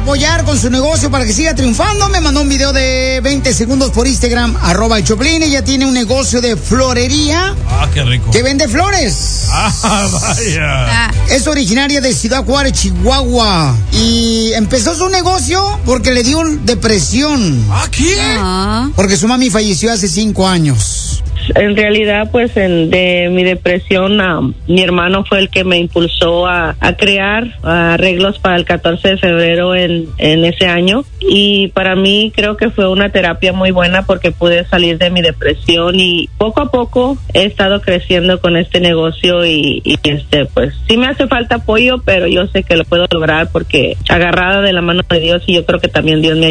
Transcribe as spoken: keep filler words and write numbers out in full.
apoyar con su negocio para que siga triunfando. Me mandó un video de veinte segundos por Instagram, arroba el Choplin. Ella tiene un negocio de florería. Ah, qué rico. Que vende flores. Ah, vaya. Ah. Es originaria de Ciudad Juárez, Chihuahua. Y empezó su negocio porque le dio depresión. ¿Ah, qué? Ah. Porque su mami falleció hace cinco años. En realidad, pues, en, de mi depresión, um, mi hermano fue el que me impulsó a, a crear uh, arreglos para el catorce de febrero en, en ese año. Y para mí creo que fue una terapia muy buena porque pude salir de mi depresión y poco a poco he estado creciendo con este negocio y, y este, pues, sí me hace falta apoyo, pero yo sé que lo puedo lograr porque agarrada de la mano de Dios y yo creo que también Dios me